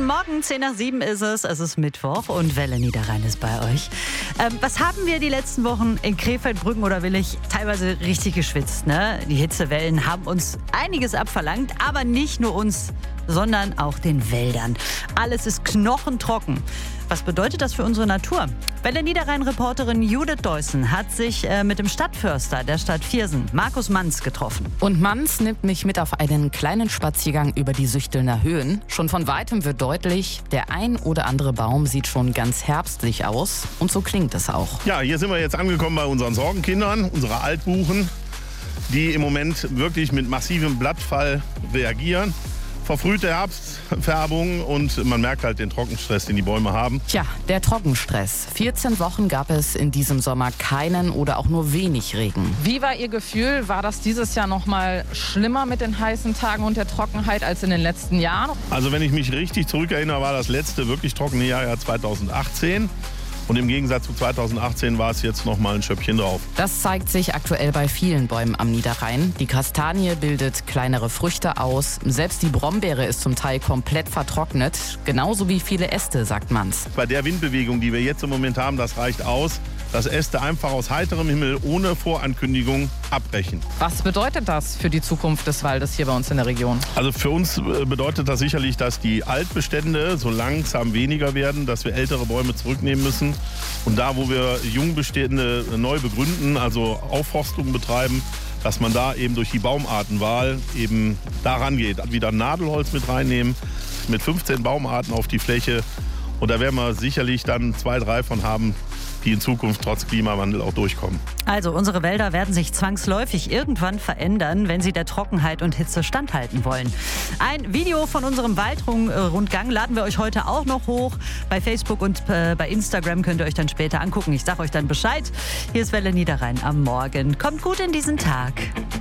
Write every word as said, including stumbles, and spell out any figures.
Guten Morgen, zehn nach sieben ist es. Es ist Mittwoch und Welle Niederrhein ist bei euch. Ähm, was haben wir die letzten Wochen in Krefeld, Brüggen oder Willich teilweise richtig geschwitzt, ne? Die Hitzewellen haben uns einiges abverlangt, aber nicht nur uns, sondern auch den Wäldern. Alles ist knochentrocken. Was bedeutet das für unsere Natur? Welle Niederrhein-Reporterin Judith Deussen hat sich äh, mit dem Stadtförster der Stadt Viersen, Markus Manz, getroffen. Und Manz nimmt mich mit auf einen kleinen Spaziergang über die Süchtelner Höhen. Schon von Weitem wird deutlich, der ein oder andere Baum sieht schon ganz herbstlich aus. Und so klingt es auch. Ja, hier sind wir jetzt angekommen bei unseren Sorgenkindern, unsere Altbuchen, die im Moment wirklich mit massivem Blattfall reagieren. Verfrühte Herbstfärbung und man merkt halt den Trockenstress, den die Bäume haben. Tja, der Trockenstress. vierzehn Wochen gab es in diesem Sommer keinen oder auch nur wenig Regen. Wie war Ihr Gefühl? War das dieses Jahr noch mal schlimmer mit den heißen Tagen und der Trockenheit als in den letzten Jahren? Also wenn ich mich richtig zurückerinnere, war das letzte wirklich trockene Jahr ja zweitausendachtzehn. Und im Gegensatz zu zweitausendachtzehn war es jetzt noch mal ein Schöppchen drauf. Das zeigt sich aktuell bei vielen Bäumen am Niederrhein. Die Kastanie bildet kleinere Früchte aus. Selbst die Brombeere ist zum Teil komplett vertrocknet. Genauso wie viele Äste, sagt Manz. Bei der Windbewegung, die wir jetzt im Moment haben, das reicht aus, dass Äste einfach aus heiterem Himmel ohne Vorankündigung abbrechen. Was bedeutet das für die Zukunft des Waldes hier bei uns in der Region? Also für uns bedeutet das sicherlich, dass die Altbestände so langsam weniger werden, dass wir ältere Bäume zurücknehmen müssen. Und da, wo wir Jungbestände neu begründen, also Aufforstung betreiben, dass man da eben durch die Baumartenwahl eben daran geht. Wieder Nadelholz mit reinnehmen, mit fünfzehn Baumarten auf die Fläche. Und da werden wir sicherlich dann zwei, drei von haben, die in Zukunft trotz Klimawandel auch durchkommen. Also unsere Wälder werden sich zwangsläufig irgendwann verändern, wenn sie der Trockenheit und Hitze standhalten wollen. Ein Video von unserem Waldrundgang laden wir euch heute auch noch hoch. Bei Facebook und äh, bei Instagram könnt ihr euch dann später angucken. Ich sage euch dann Bescheid. Hier ist Welle Niederrhein am Morgen. Kommt gut in diesen Tag.